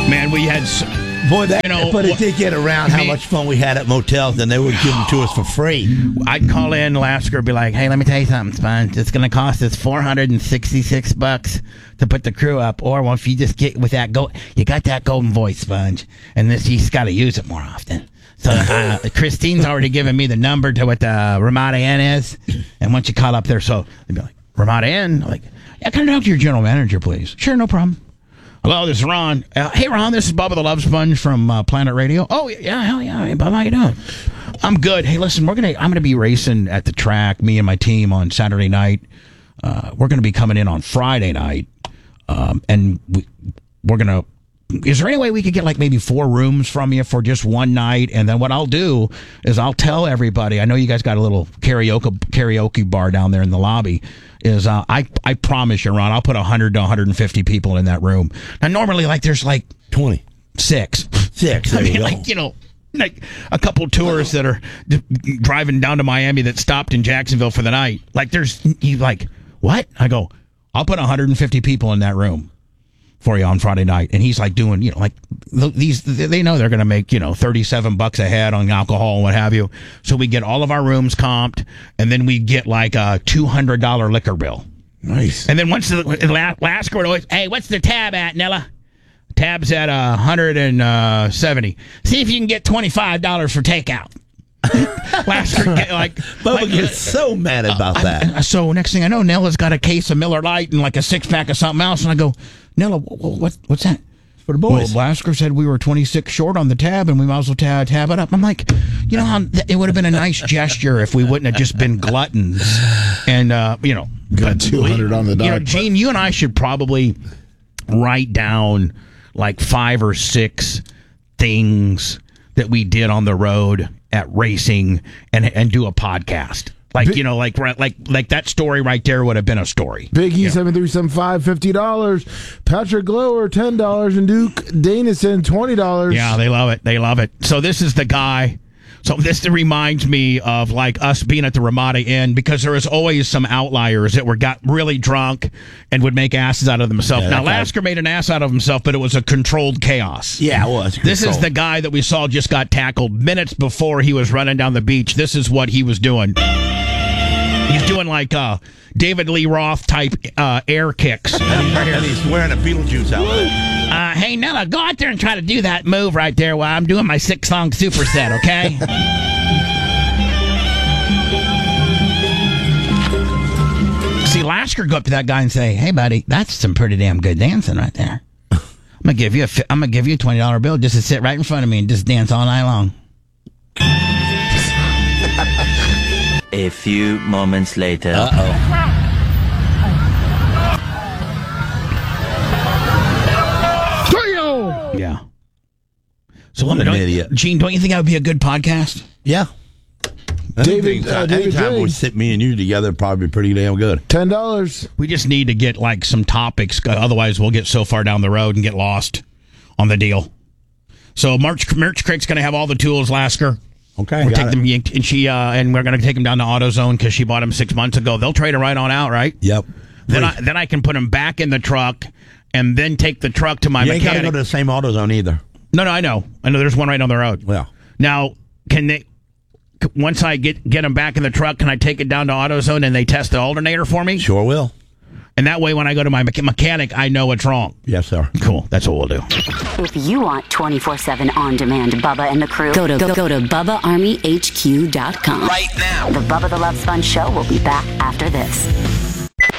Man, we had... Boy, but it did get around how much fun we had at motels, and they would give them to us for free. I'd call in Lasker and be like, hey, let me tell you something, Sponge. It's going to cost us $466 to put the crew up. Or well, if you just get with that, you got that golden voice, Sponge, and you just got to use it more often. So Christine's already given me the number to what the Ramada Inn is. And once you call up there, so they'd be like, Ramada Inn? I'm like, yeah, can I talk to your general manager, please? Sure, no problem. Hello, this is Ron. Hey, Ron, this is Bubba the Love Sponge from Planet Radio. Oh, yeah, hell yeah. Hey, Bubba, how you doing? I'm good. Hey, listen, I'm gonna be racing at the track, me and my team, on Saturday night. We're going to be coming in on Friday night. And we're going to... Is there any way we could get like maybe 4 rooms from you for just one night? And then what I'll do is I'll tell everybody, I know you guys got a little karaoke bar down there in the lobby, is I promise you, Ron, I'll put 100 to 150 people in that room. Now, normally, like, there's like 6. I mean, like, you know, like a couple tourists that are driving down to Miami that stopped in Jacksonville for the night. Like, you like, what? I go, I'll put 150 people in that room for you on Friday night. And he's like doing, you know, like they know they're going to make, you know, $37 a head on alcohol and what have you. So we get all of our rooms comped, and then we get like a $200 liquor bill. Nice. And then once the last quarter, always, hey, what's the tab at, Nella? Tab's at 170. See if you can get $25 for takeout. Bubba gets so mad about that. So next thing I know, Nella's got a case of Miller Lite and like a 6-pack of something else, and I go, Nella, what's that? For the boys. Well, Lasker said we were 26 short on the tab, and we might as well tab it up. I'm like, you know how it would have been a nice gesture if we wouldn't have just been gluttons, and you know, got 200 on the dot. You know, Gene, you and I should probably write down like 5 or 6 things that we did on the road at racing and do a podcast. Like, you know, like that story right there would have been a story. Biggie 7375 $50. Patrick Glower $10, and Duke Danison $20. Yeah, they love it. They love it. So this is the guy. So this reminds me of like us being at the Ramada Inn, because there was always some outliers that got really drunk and would make asses out of themselves. Yeah, now, Lasker made an ass out of himself, but it was a controlled chaos. Yeah, it was. This is the guy that we saw just got tackled minutes before he was running down the beach. This is what he was doing. He's doing like David Lee Roth type air kicks. And he's wearing a Beetlejuice outfit. Hey, Nella, go out there and try to do that move right there while I'm doing my 6-song superset, okay? See, Lasker go up to that guy and say, hey, buddy, that's some pretty damn good dancing right there. I'm gonna give you a $20 bill just to sit right in front of me and just dance all night long. A few moments later. Yeah. So what an idiot. Gene, don't you think that would be a good podcast? Yeah. David anytime J. we sit me and you together, probably pretty damn good. $10. We just need to get like some topics, otherwise we'll get so far down the road and get lost on the deal. So Merch Crick's going to have all the tools, Lasker. Okay, we'll take them, and we're going to take them down to AutoZone because she bought them 6 months ago. They'll trade them right on out, right? Yep. Then I can put them back in the truck and then take the truck to my mechanic. You ain't got to go to the same AutoZone either. No, I know. There's one right down the road. Well, now once I get them back in the truck, can I take it down to AutoZone and they test the alternator for me? Sure will. And that way, when I go to my mechanic, I know what's wrong. Yes, sir. Cool. That's what we'll do. If you want 24/7 on-demand Bubba and the crew, go to BubbaArmyHQ.com. Right now. The Bubba the Love Sponge Show will be back after this.